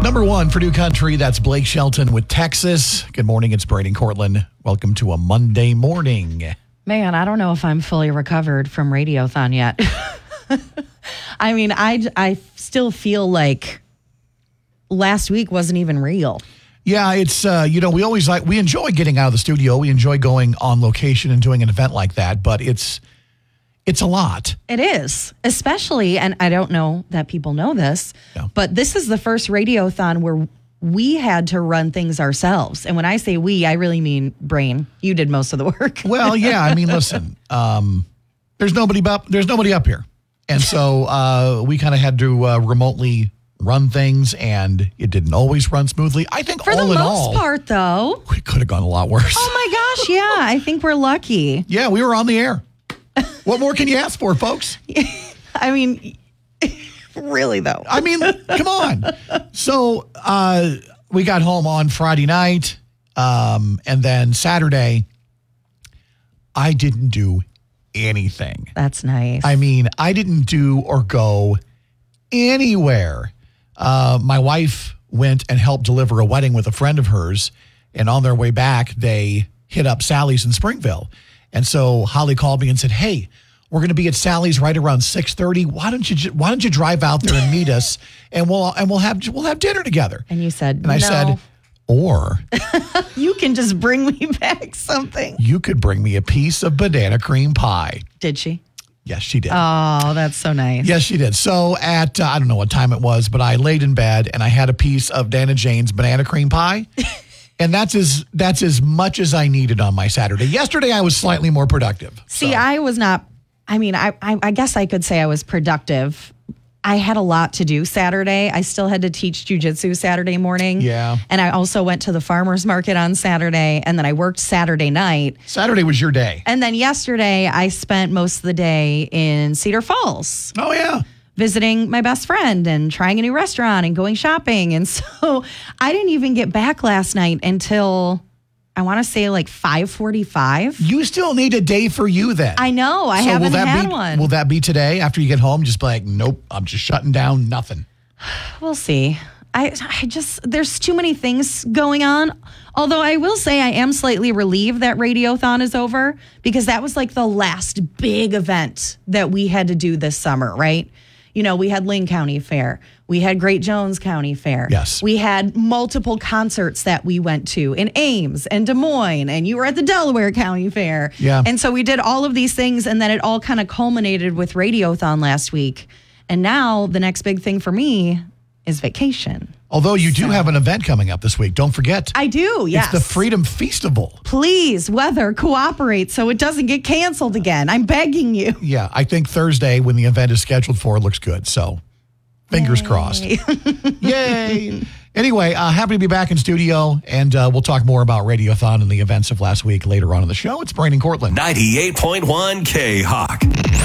Number one for New Country, that's Blake Shelton with Texas. Good morning, it's Brady Cortland. Welcome to a Monday morning. Man, I don't know if I'm fully recovered from Radiothon yet. I mean, I still feel like last week wasn't even real. Yeah, it's, we enjoy getting out of the studio. We enjoy going on location and doing an event like that, but it's a lot. It is, especially, and I don't know that people know this, but this is the first Radiothon where we had to run things ourselves. And when I say we, I really mean Brain. You did most of the work. Well, yeah, I mean, listen, there's nobody up here. And so we kind of had to remotely run things, and it didn't always run smoothly. I think for all the in most all, part, though, we could have gone a lot worse. Oh my gosh, yeah, I think we're lucky. Yeah, we were on the air. What more can you ask for, folks? I mean, really, though. I mean, come on. So we got home on Friday night, and then Saturday, I didn't do anything. That's nice. I mean, I didn't do or go anywhere. My wife went and helped deliver a wedding with a friend of hers, and on their way back, they hit up Sally's in Springville. And so Holly called me and said, "Hey, we're going to be at Sally's right around 6:30. Why don't you drive out there and meet us, and we'll have dinner together?" And you said, and I said, or you can just bring me back something. You could bring me a piece of banana cream pie. Did she? Yes, she did. Oh, that's so nice. Yes, she did. So at, I don't know what time it was, but I laid in bed and I had a piece of Dana Jane's banana cream pie. And that's as much as I needed on my Saturday. Yesterday, I was slightly more productive. See, I was not, I mean, I guess I could say I was productive. I had a lot to do Saturday. I still had to teach jujitsu Saturday morning. Yeah. And I also went to the farmer's market on Saturday, and then I worked Saturday night. Saturday was your day. And then yesterday, I spent most of the day in Cedar Falls. Oh, yeah. Visiting my best friend and trying a new restaurant and going shopping. And so I didn't even get back last night until, I want to say, like 5:45. You still need a day for you then. I know. I haven't had one. Will that be today after you get home? Just be like, nope, I'm just shutting down nothing. We'll see. There's too many things going on. Although I will say I am slightly relieved that Radiothon is over, because that was like the last big event that we had to do this summer, right? You know, we had Lynn County Fair. We had Great Jones County Fair. Yes. We had multiple concerts that we went to in Ames and Des Moines, and you were at the Delaware County Fair. Yeah. And so we did all of these things, and then it all kind of culminated with Radiothon last week. And now the next big thing for me is vacation. Although you do have an event coming up this week. Don't forget. I do, yes. It's the Freedom Feastival. Please, weather, cooperate so it doesn't get canceled again. I'm begging you. Yeah, I think Thursday, when the event is scheduled for, looks good. So, fingers crossed. Yay. Anyway, happy to be back in studio, and we'll talk more about Radiothon and the events of last week later on in the show. It's Brandon Cortland. 98.1 K-Hawk.